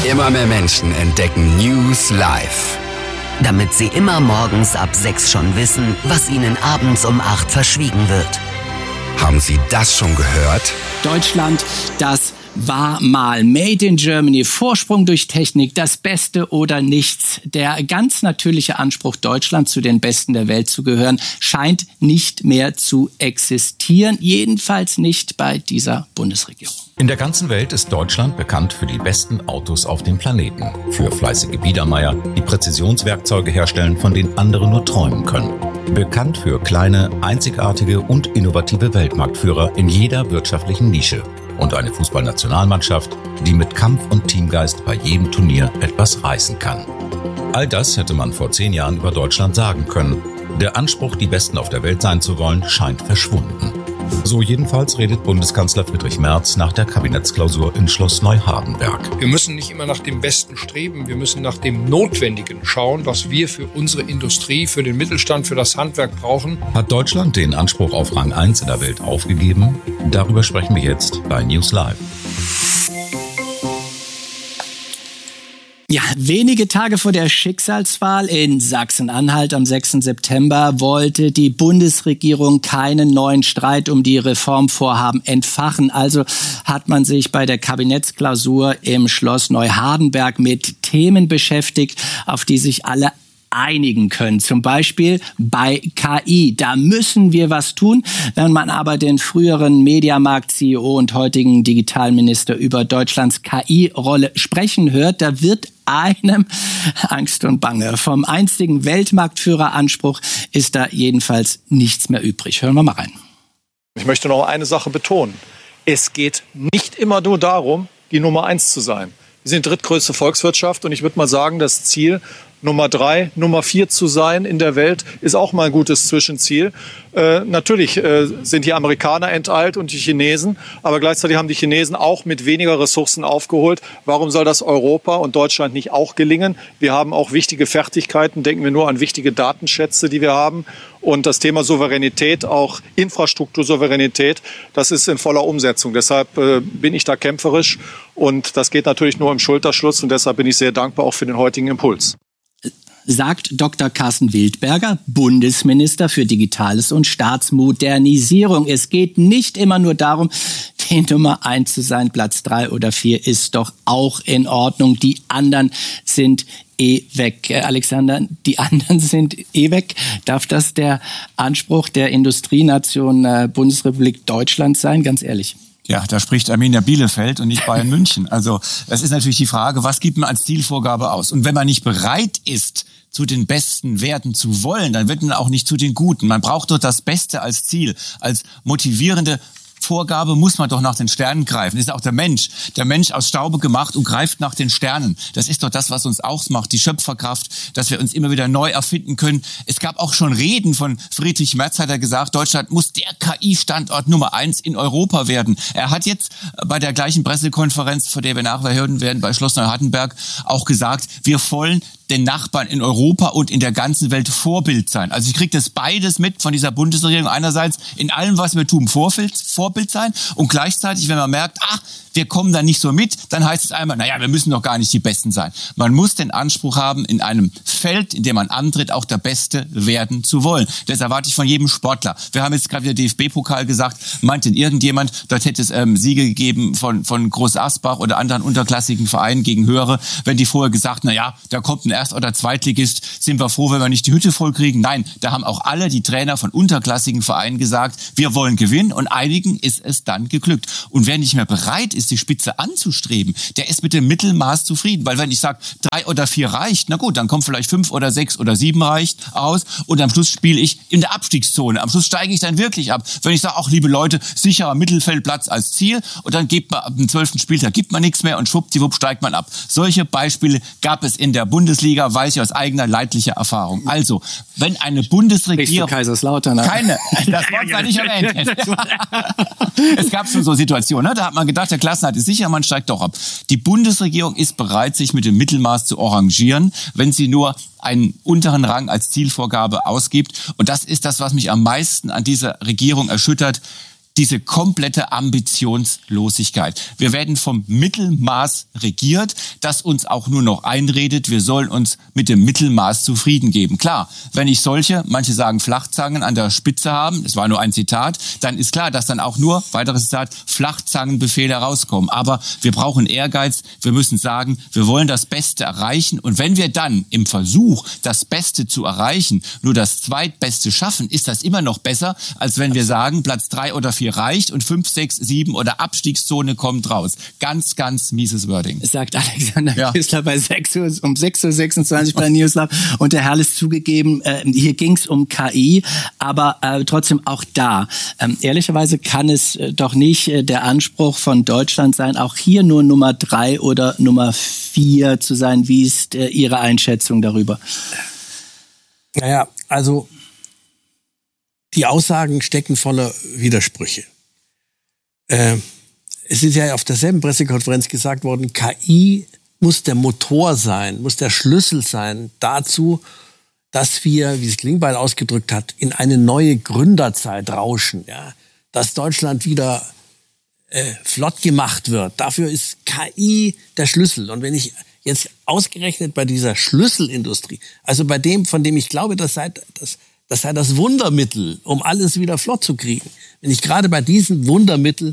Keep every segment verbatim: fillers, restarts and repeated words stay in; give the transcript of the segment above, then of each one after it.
Immer mehr Menschen entdecken News Live. Damit sie immer morgens ab sechs schon wissen, was ihnen abends um acht verschwiegen wird. Haben Sie das schon gehört? Deutschland, das war mal Made in Germany, Vorsprung durch Technik, das Beste oder nichts. Der ganz natürliche Anspruch, Deutschland zu den Besten der Welt zu gehören, scheint nicht mehr zu existieren. Jedenfalls nicht bei dieser Bundesregierung. In der ganzen Welt ist Deutschland bekannt für die besten Autos auf dem Planeten. Für fleißige Biedermeier, die Präzisionswerkzeuge herstellen, von denen andere nur träumen können. Bekannt für kleine, einzigartige und innovative Weltmarktführer in jeder wirtschaftlichen Nische. Und eine Fußballnationalmannschaft, die mit Kampf und Teamgeist bei jedem Turnier etwas reißen kann. All das hätte man vor zehn Jahren über Deutschland sagen können. Der Anspruch, die Besten auf der Welt sein zu wollen, scheint verschwunden. So jedenfalls redet Bundeskanzler Friedrich Merz nach der Kabinettsklausur in Schloss Neuhardenberg. Wir müssen nicht immer nach dem Besten streben, wir müssen nach dem Notwendigen schauen, was wir für unsere Industrie, für den Mittelstand, für das Handwerk brauchen. Hat Deutschland den Anspruch auf Rang eins in der Welt aufgegeben? Darüber sprechen wir jetzt bei News Live. Ja, wenige Tage vor der Schicksalswahl in Sachsen-Anhalt am sechsten September wollte die Bundesregierung keinen neuen Streit um die Reformvorhaben entfachen. Also hat man sich bei der Kabinettsklausur im Schloss Neuhardenberg mit Themen beschäftigt, auf die sich alle einigen können. Zum Beispiel bei K I. Da müssen wir was tun. Wenn man aber den früheren Mediamarkt-C E O und heutigen Digitalminister über Deutschlands K I-Rolle sprechen hört, da wird einem Angst und Bange. Vom einstigen Weltmarktführeranspruch ist da jedenfalls nichts mehr übrig. Hören wir mal rein. Ich möchte noch eine Sache betonen. Es geht nicht immer nur darum, die Nummer eins zu sein. Wir sind drittgrößte Volkswirtschaft und ich würde mal sagen, das Ziel, Nummer drei, Nummer vier zu sein in der Welt, ist auch mal ein gutes Zwischenziel. Äh, natürlich äh, sind die Amerikaner enteilt und die Chinesen, aber gleichzeitig haben die Chinesen auch mit weniger Ressourcen aufgeholt. Warum soll das Europa und Deutschland nicht auch gelingen? Wir haben auch wichtige Fertigkeiten, denken wir nur an wichtige Datenschätze, die wir haben. Und das Thema Souveränität, auch Infrastruktursouveränität, das ist in voller Umsetzung. Deshalb äh, bin ich da kämpferisch und das geht natürlich nur im Schulterschluss und deshalb bin ich sehr dankbar auch für den heutigen Impuls. Sagt Doktor Carsten Wildberger, Bundesminister für Digitales und Staatsmodernisierung. Es geht nicht immer nur darum, die Nummer eins zu sein. Platz drei oder vier ist doch auch in Ordnung. Die anderen sind eh weg. Äh, Alexander, die anderen sind eh weg. Darf das der Anspruch der Industrienation äh, Bundesrepublik Deutschland sein? Ganz ehrlich. Ja, da spricht Arminia Bielefeld und nicht Bayern München. Also das ist natürlich die Frage, was gibt man als Zielvorgabe aus? Und wenn man nicht bereit ist, zu den Besten werden zu wollen, dann wird man auch nicht zu den Guten. Man braucht doch das Beste als Ziel, als motivierende Vorgabe muss man doch nach den Sternen greifen. Das ist auch der Mensch. Der Mensch aus Staube gemacht und greift nach den Sternen. Das ist doch das, was uns ausmacht, die Schöpferkraft, dass wir uns immer wieder neu erfinden können. Es gab auch schon Reden von Friedrich Merz, hat er gesagt, Deutschland muss der K I-Standort Nummer eins in Europa werden. Er hat jetzt bei der gleichen Pressekonferenz, vor der wir nachher hören werden, bei Schloss Neuhardenberg, auch gesagt, wir wollen den Nachbarn in Europa und in der ganzen Welt Vorbild sein. Also ich kriege das beides mit von dieser Bundesregierung. Einerseits in allem, was wir tun, Vorbild, Vorbild sein und gleichzeitig, wenn man merkt, ach, wir kommen da nicht so mit, dann heißt es einmal, naja, wir müssen doch gar nicht die Besten sein. Man muss den Anspruch haben, in einem Feld, in dem man antritt, auch der Beste werden zu wollen. Das erwarte ich von jedem Sportler. Wir haben jetzt gerade wieder D F B-Pokal gesagt, meint denn irgendjemand, dort hätte es ähm, Siege gegeben von, von Groß Asbach oder anderen unterklassigen Vereinen gegen höhere, wenn die vorher gesagt, naja, da kommt ein Erst- oder Zweitligist, sind wir froh, wenn wir nicht die Hütte voll kriegen. Nein, da haben auch alle die Trainer von unterklassigen Vereinen gesagt, wir wollen gewinnen und einigen ist es dann geglückt. Und wer nicht mehr bereit ist, die Spitze anzustreben, der ist mit dem Mittelmaß zufrieden. Weil wenn ich sage, drei oder vier reicht, na gut, dann kommt vielleicht fünf oder sechs oder sieben reicht aus und am Schluss spiele ich in der Abstiegszone. Am Schluss steige ich dann wirklich ab. Wenn ich sage, auch liebe Leute, sicherer Mittelfeldplatz als Ziel und dann gibt man ab dem zwölften Spieltag gibt man nichts mehr und schwuppdiwupp steigt man ab. Solche Beispiele gab es in der Bundesliga, weiß ich aus eigener leidlicher Erfahrung. Also, wenn eine Bundesregierung... Kaiserslautern. Keine, das Wort sei nicht erwähnt. Es gab schon so Situationen, ne? Da hat man gedacht, der Klassenerhalt ist sicher, man steigt doch ab. Die Bundesregierung ist bereit, sich mit dem Mittelmaß zu arrangieren, wenn sie nur einen unteren Rang als Zielvorgabe ausgibt. Und das ist das, was mich am meisten an dieser Regierung erschüttert. diese komplette Ambitionslosigkeit. Wir werden vom Mittelmaß regiert, das uns auch nur noch einredet, wir sollen uns mit dem Mittelmaß zufrieden geben. Klar, wenn ich solche, manche sagen Flachzangen an der Spitze haben, das war nur ein Zitat, dann ist klar, dass dann auch nur, weiteres Zitat, Flachzangenbefehle rauskommen. Aber wir brauchen Ehrgeiz, wir müssen sagen, wir wollen das Beste erreichen. Und wenn wir dann im Versuch, das Beste zu erreichen, nur das Zweitbeste schaffen, ist das immer noch besser, als wenn wir sagen, Platz drei oder vier reicht und fünf, sechs, sieben oder Abstiegszone kommt raus. Ganz, ganz mieses Wording. Sagt Alexander Ja. Kistler bei sechs Uhr, um sechs Uhr sechsundzwanzig bei Newslab. Und der Herr ist zugegeben, äh, hier ging es um K I, aber äh, trotzdem auch da. Ähm, ehrlicherweise kann es äh, doch nicht äh, der Anspruch von Deutschland sein, auch hier nur Nummer drei oder Nummer vier zu sein. Wie ist äh, Ihre Einschätzung darüber? Naja, also die Aussagen stecken voller Widersprüche. Äh, es ist ja auf derselben Pressekonferenz gesagt worden, K I muss der Motor sein, muss der Schlüssel sein dazu, dass wir, wie es Klingbeil ausgedrückt hat, in eine neue Gründerzeit rauschen. Ja? Dass Deutschland wieder äh, flott gemacht wird. Dafür ist K I der Schlüssel. Und wenn ich jetzt ausgerechnet bei dieser Schlüsselindustrie, also bei dem, von dem ich glaube, das sei das, das sei das Wundermittel, um alles wieder flott zu kriegen. Wenn ich gerade bei diesem Wundermittel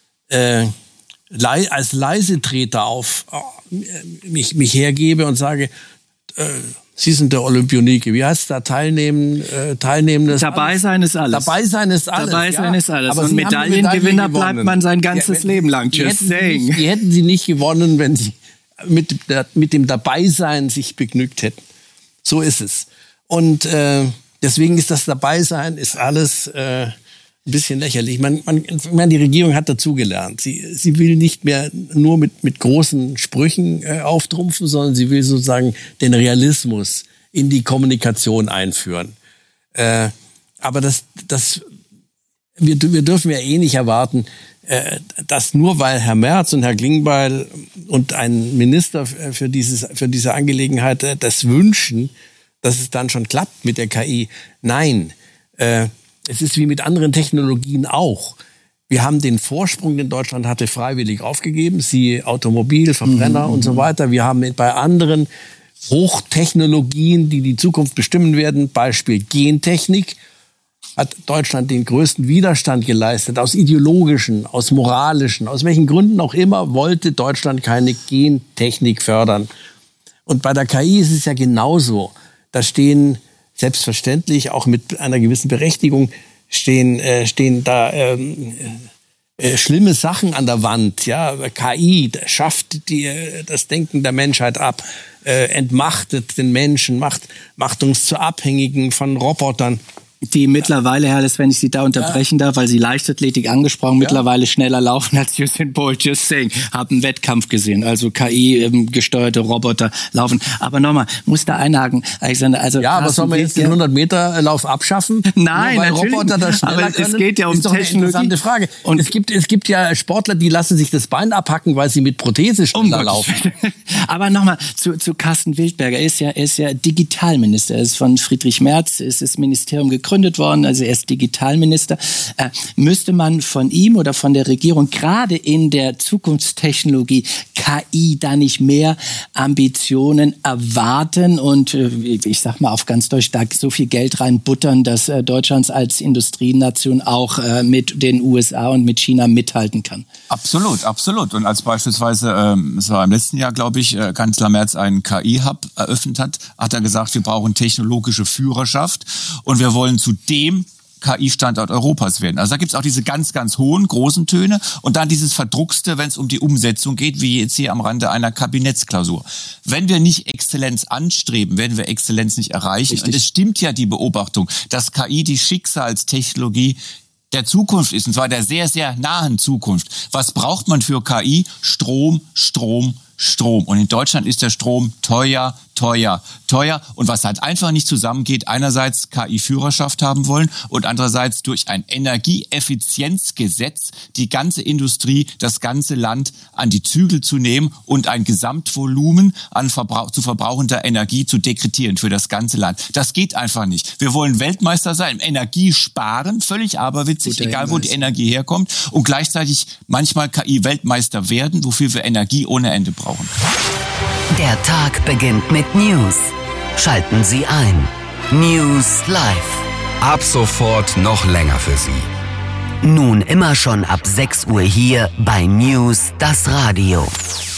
äh, lei- als Leisetreter auf oh, mich, mich hergebe und sage, äh, Sie sind der Olympionike. Wie heißt da? Teilnehmen, äh, teilnehmen ist Dabei alles. sein ist alles. Dabei sein ist alles. Dabei sein ja. ist alles. Aber und Sie Medaillengewinner haben bleibt gewonnen. man sein ganzes Ja, Leben lang. Die Just hätten, sie saying. nicht, die hätten Sie nicht gewonnen, wenn Sie mit, der, mit dem Dabeisein sich begnügt hätten. So ist es. Und äh, deswegen ist das Dabeisein ist alles äh, ein bisschen lächerlich. Man, man, man, die Regierung hat dazugelernt. Sie, sie will nicht mehr nur mit, mit großen Sprüchen äh, auftrumpfen, sondern sie will sozusagen den Realismus in die Kommunikation einführen. Äh, aber das, das, wir, wir dürfen ja eh nicht erwarten, äh, dass nur weil Herr Merz und Herr Klingbeil und ein Minister für, dieses, für diese Angelegenheit äh, das wünschen, dass es dann schon klappt mit der K I. Nein, äh, es ist wie mit anderen Technologien auch. Wir haben den Vorsprung, den Deutschland hatte, freiwillig aufgegeben. Sie Automobil, Verbrenner mhm. und so weiter. Wir haben bei anderen Hochtechnologien, die die Zukunft bestimmen werden, Beispiel Gentechnik, hat Deutschland den größten Widerstand geleistet. Aus ideologischen, aus moralischen, aus welchen Gründen auch immer, wollte Deutschland keine Gentechnik fördern. Und bei der K I ist es ja genauso. Da stehen selbstverständlich, auch mit einer gewissen Berechtigung, stehen, äh, stehen da ähm, äh, schlimme Sachen an der Wand. Ja, K I schafft die, das Denken der Menschheit ab, äh, entmachtet den Menschen, macht, macht uns zu Abhängigen von Robotern. Die mittlerweile, Herr Less, wenn ich Sie da unterbrechen ja. darf, weil Sie Leichtathletik angesprochen, ja. mittlerweile schneller laufen als Usain Bolt, just saying, haben einen Wettkampf gesehen, also K I-gesteuerte Roboter laufen. Aber nochmal, muss da einhaken, Alexander. Also ja, aber sollen wir jetzt den hundert-Meter-Lauf abschaffen? Nein, Nur weil natürlich Roboter das schneller aber können? Es geht ja um ist doch eine Technologie. Interessante Frage. Und es gibt, es gibt ja Sportler, die lassen sich das Bein abhacken, weil sie mit Prothese schneller um laufen. Aber nochmal zu, zu Carsten Wildberger. Er ist ja, er ist ja Digitalminister. Er ist von Friedrich Merz, ist das Ministerium gegründet worden, also er ist Digitalminister. Äh, müsste man von ihm oder von der Regierung gerade in der Zukunftstechnologie K I da nicht mehr Ambitionen erwarten und äh, ich sag mal auf ganz Deutsch da so viel Geld reinbuttern, dass äh, Deutschland als Industrienation auch äh, mit den U S A und mit China mithalten kann? Absolut, absolut. Und als beispielsweise, ähm, es war im letzten Jahr, glaube ich, äh, Kanzler Merz einen K I-Hub eröffnet hat, hat er gesagt, wir brauchen technologische Führerschaft und wir wollen zu dem K I-Standort Europas werden. Also da gibt's auch diese ganz, ganz hohen, großen Töne und dann dieses Verdruckste, wenn es um die Umsetzung geht, wie jetzt hier am Rande einer Kabinettsklausur. Wenn wir nicht Exzellenz anstreben, werden wir Exzellenz nicht erreichen. Richtig. Und es stimmt ja die Beobachtung, dass K I die Schicksalstechnologie der Zukunft ist, und zwar der sehr, sehr nahen Zukunft. Was braucht man für K I? Strom, Strom, Strom. Und in Deutschland ist der Strom teuer, teuer, teuer. Und was halt einfach nicht zusammengeht, einerseits K I-Führerschaft haben wollen und andererseits durch ein Energieeffizienzgesetz die ganze Industrie, das ganze Land an die Zügel zu nehmen und ein Gesamtvolumen an Verbrauch, zu verbrauchender Energie zu dekretieren für das ganze Land. Das geht einfach nicht. Wir wollen Weltmeister sein im Energiesparen, völlig aberwitzig, Guter egal Hinweis. Wo die Energie herkommt, und gleichzeitig manchmal K I-Weltmeister werden, wofür wir Energie ohne Ende brauchen. Der Tag beginnt mit News. Schalten Sie ein. News Live. Ab sofort noch länger für Sie. Nun immer schon ab sechs Uhr hier bei News das Radio.